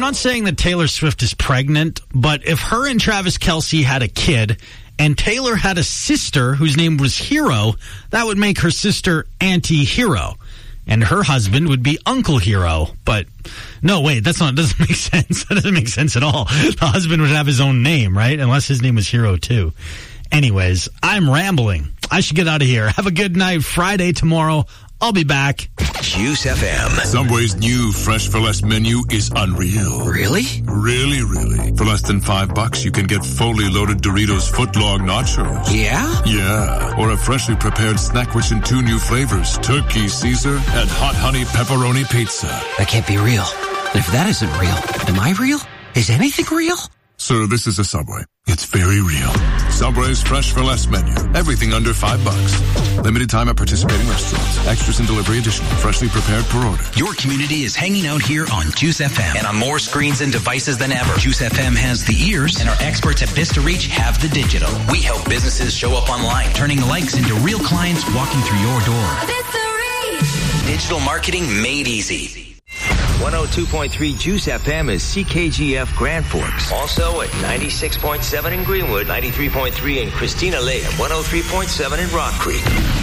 not saying that Taylor Swift is pregnant, but if her and Travis Kelce had a kid and Taylor had a sister whose name was Hero, that would make her sister Auntie Hero. And her husband would be Uncle Hero. But no, wait, that doesn't make sense. That doesn't make sense at all. The husband would have his own name, right? Unless his name was Hero too. Anyways, I'm rambling. I should get out of here. Have a good night. Friday tomorrow. I'll be back. Juice FM. Subway's new Fresh for Less menu is unreal. Really? Really, really. For less than $5, you can get fully loaded Doritos footlong nachos. Yeah? Yeah. Or a freshly prepared snack rich in 2 new flavors, Turkey Caesar and Hot Honey Pepperoni Pizza. That can't be real. If that isn't real, am I real? Is anything real? Sir, this is a Subway. It's very real. Subway's Fresh for Less menu. Everything under $5. Limited time at participating restaurants. Extras and delivery additional. Freshly prepared per order. Your community is hanging out here on Juice FM and on more screens and devices than ever. Juice FM has the ears and our experts at Vista Reach have the digital. We help businesses show up online, turning likes into real clients walking through your door. Vista Reach. Digital marketing made easy. 102.3 Juice FM is CKGF Grand Forks. Also at 96.7 in Greenwood, 93.3 in Christina Lake, and 103.7 in Rock Creek.